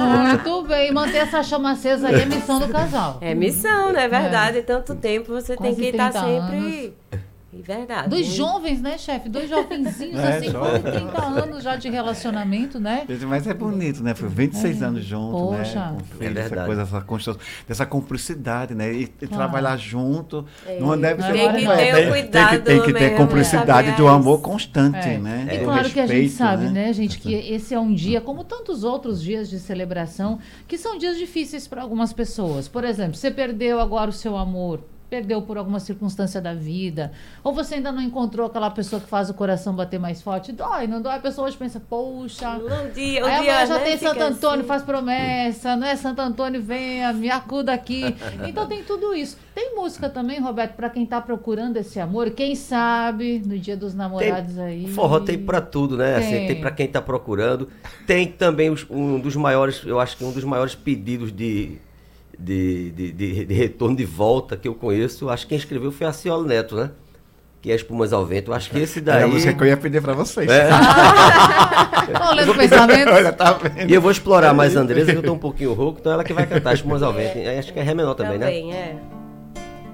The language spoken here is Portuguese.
Muito bem, manter essa chama acesa aí é missão do casal. É missão, né? É verdade. Tanto tempo você Quase tem que estar 30 sempre... É verdade. Dois jovens, né, chefe? Dois jovenzinhos, assim, quase 30 anos já de relacionamento, né? Mas é bonito, né? Foi 26 anos juntos, Poxa. né? Com filho, essa verdade. coisa, essa construção, dessa cumplicidade, né? E trabalhar junto não deve Não ser é Tem que Não, ter o cuidado tem que ter mesmo, cumplicidade sabe? de um amor constante, É. né? E Do claro que a gente respeito, sabe, né, gente, que esse é um dia, como tantos outros dias de celebração, que são dias difíceis para algumas pessoas. Por exemplo, você perdeu agora o seu amor, perdeu por alguma circunstância da vida, ou você ainda não encontrou aquela pessoa que faz o coração bater mais forte. Dói, não dói? A pessoa hoje pensa, poxa, Um dia, aí amanhã já né, tem fica Santo Antônio, assim. faz promessa, não é? Santo Antônio, venha, me acuda aqui. Então tem tudo isso. Tem música também, Roberto, para quem tá procurando esse amor, quem sabe, no dia dos namorados aí. Forró tem pra tudo, né? Assim, tem pra quem tá procurando. Tem também um dos maiores, eu acho que um dos maiores pedidos de retorno de volta que eu conheço. Acho que quem escreveu foi a Ciolo Neto, né? Que é Espumas ao Vento. Eu acho que esse daí... Era a música que eu ia pedir pra vocês. Tô lendo pensamentos. Olha, tá vendo? E eu vou explorar mais a Andresa, que eu tô um pouquinho rouco, então ela que vai cantar Espumas ao Vento. Acho que é Ré menor também, né? Também, é.